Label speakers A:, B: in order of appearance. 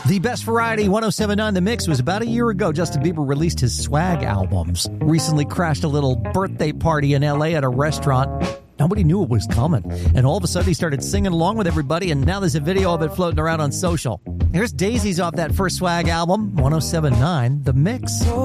A: The Best Variety 1079 The Mix was about a year ago. Justin Bieber released his swag albums. Recently crashed a little birthday party in LA at a restaurant. Nobody knew it was coming. And all of a sudden he started singing along with everybody, and now there's a video of it floating around on social. Here's Daisies off that first swag album, 1079 The Mix.